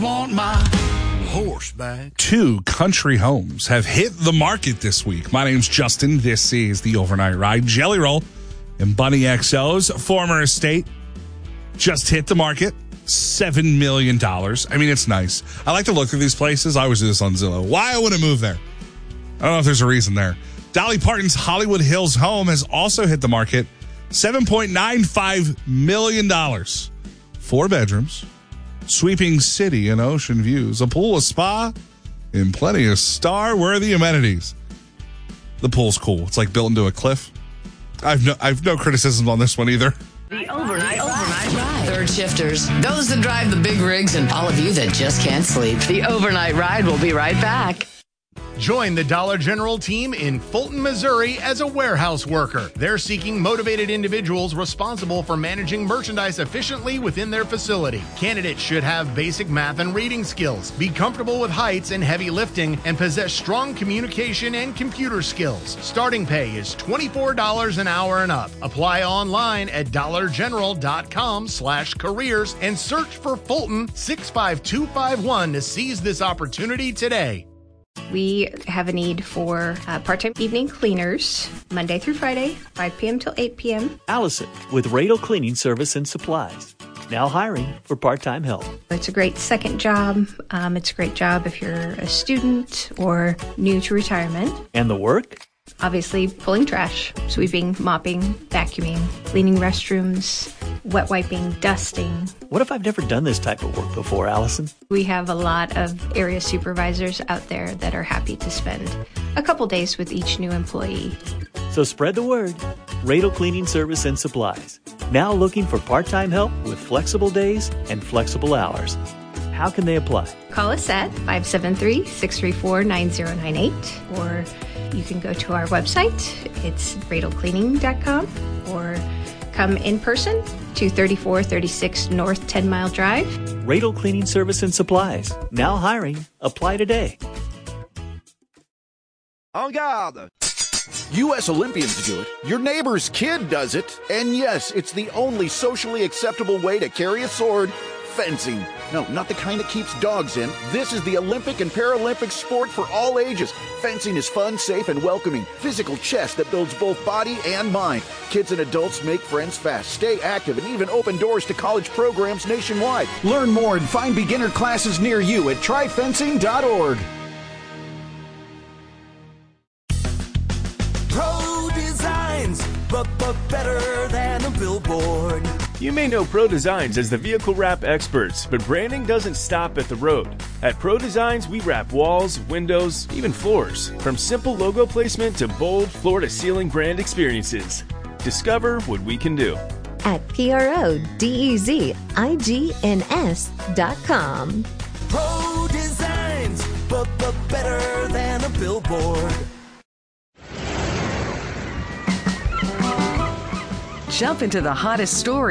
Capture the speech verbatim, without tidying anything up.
Want my horseback. Two country homes have hit the market this week. My name's Justin. This is the Overnight Ride. Jelly Roll and Bunny X O's former estate just hit the market. seven million dollars. I mean, it's nice. I like to look at these places. I always do this on Zillow. Why I want to move there? I don't know if there's a reason there. Dolly Parton's Hollywood Hills home has also hit the market. seven point nine five million dollars. Four bedrooms. Sweeping city and ocean views, a pool, a spa, and plenty of star-worthy amenities. The pool's cool. It's like built into a cliff. I've no, I've no criticisms on this one either. The Overnight, overnight Ride. Third shifters, those that drive the big rigs, and all of you that just can't sleep. The Overnight Ride will be right back. Join the Dollar General team in Fulton, Missouri as a warehouse worker. They're seeking motivated individuals responsible for managing merchandise efficiently within their facility. Candidates should have basic math and reading skills, be comfortable with heights and heavy lifting, and possess strong communication and computer skills. Starting pay is twenty-four dollars an hour and up. Apply online at dollar general dot com slash careers and search for Fulton six five two five one to seize this opportunity today. We have a need for uh, part-time evening cleaners, Monday through Friday, five p.m. till eight p.m. Allison with Radel Cleaning Service and Supplies. Now hiring for part-time help. It's a great second job. Um, it's a great job if you're a student or new to retirement. And the work? Obviously, pulling trash, sweeping, mopping, vacuuming, cleaning restrooms, wet wiping, dusting. What if I've never done this type of work before, Allison? We have a lot of area supervisors out there that are happy to spend a couple days with each new employee. So spread the word. Radel Cleaning Service and Supplies. Now looking for part-time help with flexible days and flexible hours. How can they apply? Call us at five seven three, six three four, nine zero nine eight, or you can go to our website. It's radel cleaning dot com, or come in person to thirty-four thirty-six North ten Mile Drive. Radel Cleaning Service and Supplies. Now hiring. Apply today. En garde! U S Olympians do it. Your neighbor's kid does it. And yes, it's the only socially acceptable way to carry a sword. Fencing. No, not the kind that keeps dogs in. This is the Olympic and Paralympic sport for all ages. Fencing is fun, safe, and welcoming. Physical chess that builds both body and mind. Kids and adults make friends fast, stay active, and even open doors to college programs nationwide. Learn more and find beginner classes near you at try fencing dot org. Pro Designs, but, but better than a billboard. You may know Pro Designs as the vehicle wrap experts, but branding doesn't stop at the road. At Pro Designs, we wrap walls, windows, even floors. From simple logo placement to bold floor-to-ceiling brand experiences. Discover what we can do. At P R O D E Z I G N S dot com. Pro Designs, but, but better than a billboard. Jump into the hottest story